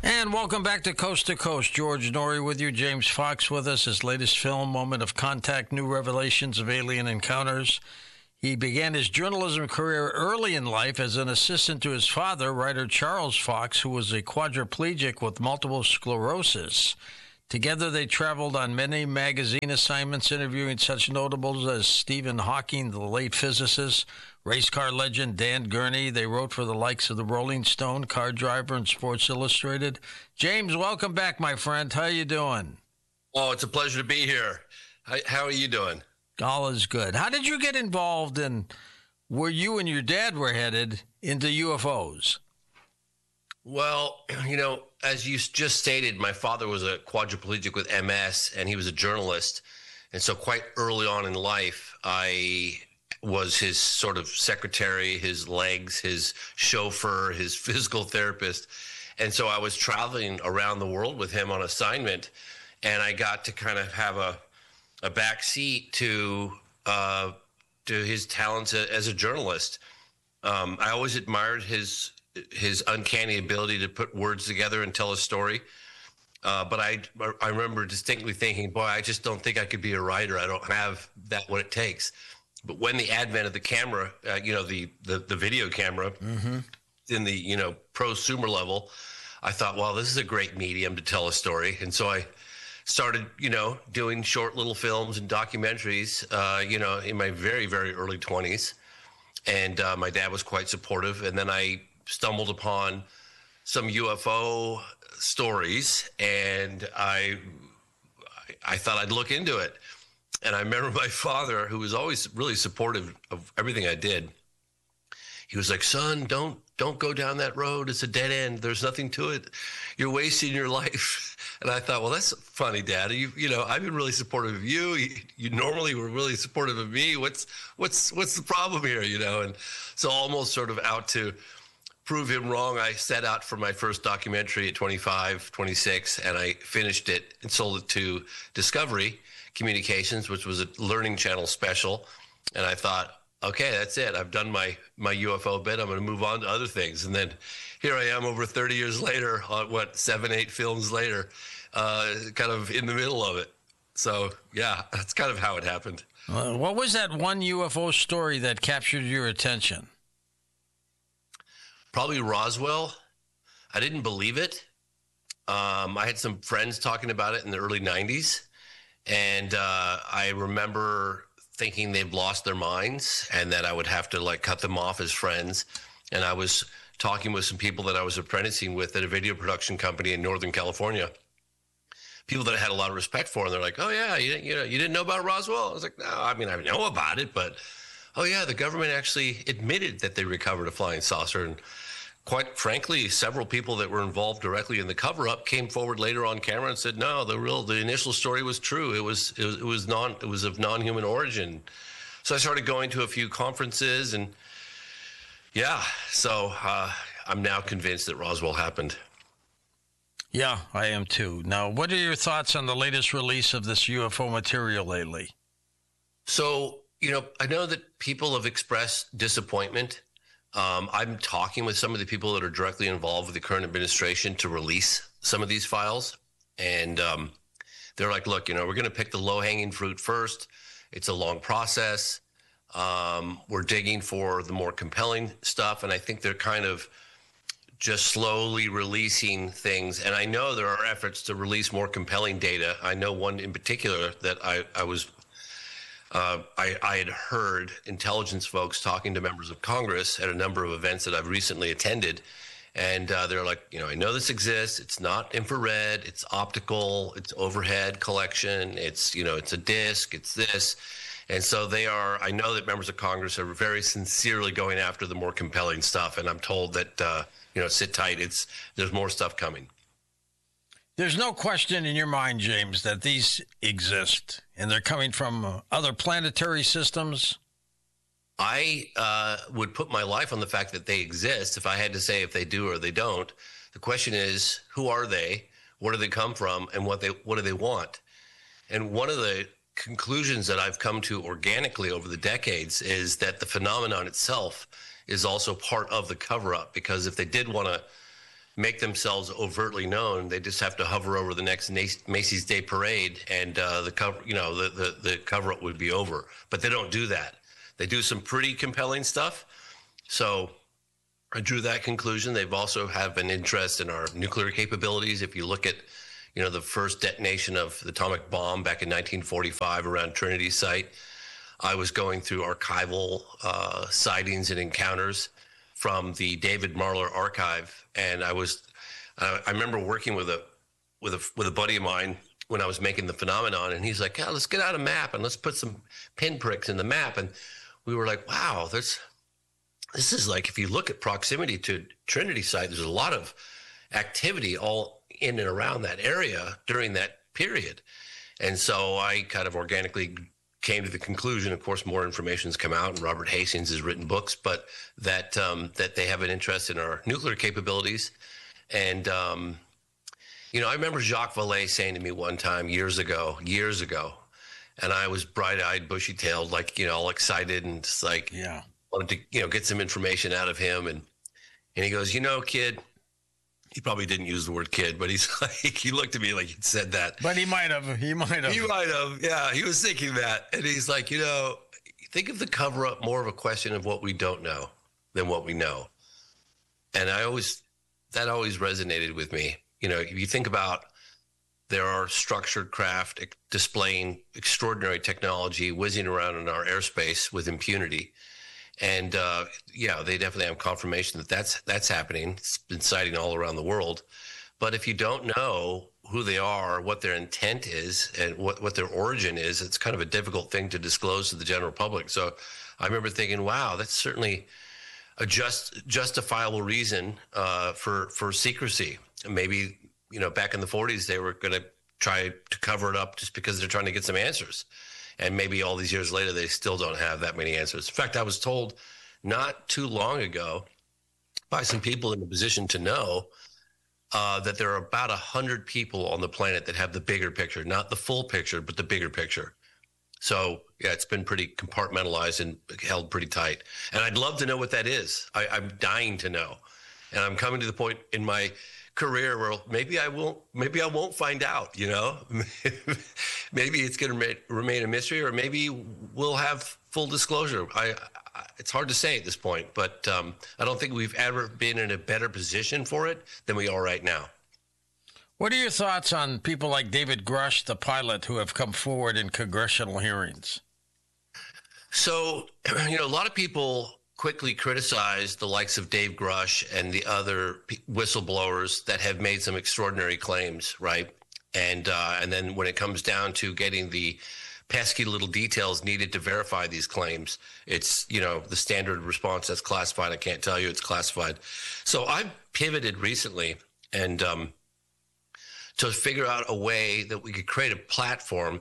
And welcome back to Coast. George Norrie with you. James Fox with us. His latest film, Moment of Contact, New Revelations of Alien Encounters. He began his journalism career early in life as an assistant to his father, writer Charles Fox, who was a quadriplegic with multiple sclerosis. Together, they traveled on many magazine assignments, interviewing such notables as Stephen Hawking, the late physicist, race car legend Dan Gurney. They wrote for the likes of the Rolling Stone, Car Driver, and Sports Illustrated. James, welcome back, my friend. How you doing? Oh, it's a pleasure to be here. How are you doing? All is good. How did you get involved in where you and your dad were headed into UFOs? Well, as you just stated, my father was a quadriplegic with MS, and he was a journalist. And so quite early on in life, I was his sort of secretary, his legs, his chauffeur, his physical therapist. And so I was traveling around the world with him on assignment, and I got to kind of have a back seat to his talents as a journalist. I always admired his uncanny ability to put words together and tell a story. But I remember distinctly thinking, boy, I just don't think I could be a writer. I don't have what it takes. But when the advent of the camera, the video camera in the, prosumer level, I thought, well, this is a great medium to tell a story. And so I started, doing short little films and documentaries, in my very, very early 20s. And my dad was quite supportive. And then I stumbled upon some UFO stories, and I thought I'd look into it. And I remember my father, who was always really supportive of everything I did. He was like, son, don't go down that road. It's a dead end. There's nothing to it. You're wasting your life. And I thought, well, that's funny, Dad. I've been really supportive of you. You normally were really supportive of me. What's the problem here? And so almost sort of out to prove him wrong, I set out for my first documentary at 25, 26, and I finished it and sold it to Discovery Communications, which was a Learning Channel special. And I thought, okay, that's it. I've done my UFO bit. I'm going to move on to other things. And then here I am over 30 years later, 7, 8 films later, kind of in the middle of it. So, yeah, that's kind of how it happened. What was that one UFO story that captured your attention? Probably Roswell. I didn't believe it. I had some friends talking about it in the early 90s. And I remember thinking they've lost their minds and that I would have to cut them off as friends. And I was talking with some people that I was apprenticing with at a video production company in Northern California. People that I had a lot of respect for. And they're like, oh, yeah, you didn't know about Roswell? I was like, no, I mean, I know about it, but, oh, yeah, the government actually admitted that they recovered a flying saucer. And quite frankly, several people that were involved directly in the cover-up came forward later on camera and said, no, the initial story was true. It was of non-human origin. So I started going to a few conferences, and yeah, so I'm now convinced that Roswell happened. Yeah, I am too. Now, what are your thoughts on the latest release of this UFO material lately? So, I know that people have expressed disappointment. I'm talking with some of the people that are directly involved with the current administration to release some of these files. And they're like, look, we're going to pick the low-hanging fruit first. It's a long process. We're digging for the more compelling stuff. And I think they're kind of just slowly releasing things. And I know there are efforts to release more compelling data. I know one in particular that I had heard intelligence folks talking to members of Congress at a number of events that I've recently attended. And they're like, I know this exists. It's not infrared. It's optical. It's overhead collection. It's a disc. It's this. And so I know that members of Congress are very sincerely going after the more compelling stuff. And I'm told that, sit tight. There's more stuff coming. There's no question in your mind, James, that these exist, and they're coming from other planetary systems? I would put my life on the fact that they exist. If I had to say if they do or they don't, the question is, who are they? Where do they come from? And what do they want? And one of the conclusions that I've come to organically over the decades is that the phenomenon itself is also part of the cover-up, because if they did want to make themselves overtly known. They just have to hover over the next Macy's Day Parade, and the cover up would be over. But they don't do that. They do some pretty compelling stuff. So I drew that conclusion. They've also have an interest in our nuclear capabilities. If you look at, the first detonation of the atomic bomb back in 1945 around Trinity Site, I was going through archival sightings and encounters from the David Marler archive, and I remember working with a buddy of mine when I was making the phenomenon, and he's like, "Yeah, let's get out a map and let's put some pinpricks in the map." And we were like, "Wow, this is like, if you look at proximity to Trinity Site, there's a lot of activity all in and around that area during that period." And so I kind of organically came to the conclusion, of course, more information's come out, and Robert Hastings has written books, but that they have an interest in our nuclear capabilities. And, I remember Jacques Vallée saying to me one time years ago, and I was bright-eyed, bushy-tailed, like, all excited and just like, wanted to, get some information out of him. And he goes, kid, he probably didn't use the word kid, but he's like, he looked at me like he'd said that. But he might have. Yeah, he was thinking that. And he's like, think of the cover-up more of a question of what we don't know than what we know. And that always resonated with me. If you think about, there are structured craft displaying extraordinary technology whizzing around in our airspace with impunity. And they definitely have confirmation that that's happening. It's been sighting all around the world. But if you don't know who they are, what their intent is, and what their origin is, it's kind of a difficult thing to disclose to the general public. So I remember thinking, wow, that's certainly a justifiable reason for secrecy. Maybe, back in the 40s, they were going to try to cover it up just because they're trying to get some answers. And maybe all these years later, they still don't have that many answers. In fact, I was told not too long ago by some people in a position to know that there are about 100 people on the planet that have the bigger picture, not the full picture, but the bigger picture. So, yeah, it's been pretty compartmentalized and held pretty tight. And I'd love to know what that is. I'm dying to know. And I'm coming to the point in my career where maybe I won't find out, maybe it's going to remain a mystery, or maybe we'll have full disclosure. It's hard to say at this point, but I don't think we've ever been in a better position for it than we are right now. What are your thoughts on people like David Grush, the pilot, who have come forward in congressional hearings? So, a lot of people quickly criticized the likes of Dave Grush and the other whistleblowers that have made some extraordinary claims, right? And then when it comes down to getting the pesky little details needed to verify these claims, it's, the standard response, that's classified. I can't tell you, it's classified. So I pivoted recently and to figure out a way that we could create a platform,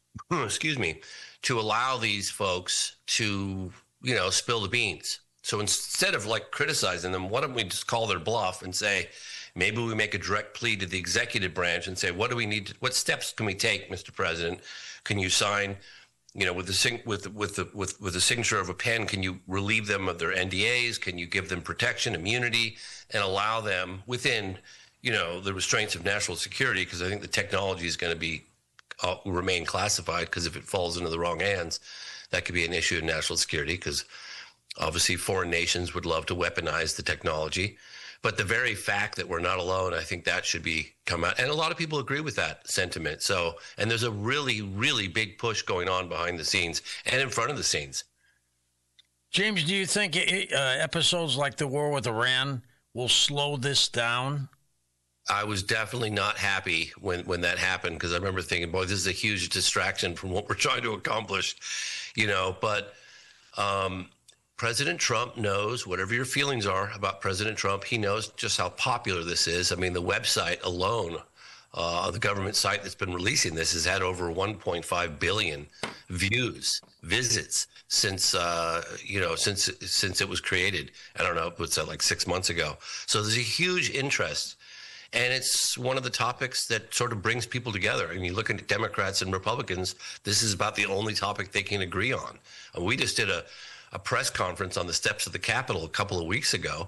to allow these folks to spill the beans. So instead of criticizing them, why don't we just call their bluff and say, maybe we make a direct plea to the executive branch and say, what steps can we take, Mr. President? Can you sign, with the signature of a pen, can you relieve them of their NDAs? Can you give them protection, immunity, and allow them within, the restraints of national security? Because I think the technology is going to remain classified, because if it falls into the wrong hands, that could be an issue in national security, because obviously foreign nations would love to weaponize the technology. But the very fact that we're not alone, I think that should come out. And a lot of people agree with that sentiment. So, and there's a really, really big push going on behind the scenes and in front of the scenes. James, do you think episodes like the war with Iran will slow this down? I was definitely not happy when that happened, because I remember thinking, boy, this is a huge distraction from what we're trying to accomplish, but President Trump knows, whatever your feelings are about President Trump, he knows just how popular this is. I mean, the website alone, the government site that's been releasing this, has had over 1.5 billion visits since it was created. I don't know, what's that, like 6 months ago? So there's a huge interest. And it's one of the topics that sort of brings people together. I mean, you look at Democrats and Republicans, this is about the only topic they can agree on. We just did a press conference on the steps of the Capitol a couple of weeks ago,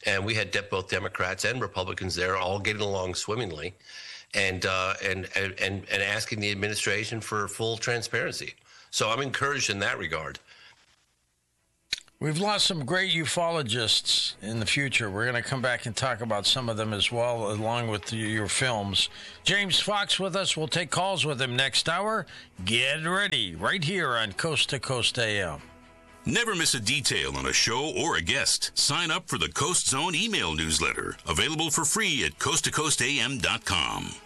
and we had both Democrats and Republicans there, all getting along swimmingly, and asking the administration for full transparency. So I'm encouraged in that regard. We've lost some great ufologists in the future. We're going to come back and talk about some of them as well, along with your films. James Fox with us. We'll take calls with him next hour. Get ready right here on Coast to Coast AM. Never miss a detail on a show or a guest. Sign up for the Coast Zone email newsletter, available for free at coasttocoastam.com.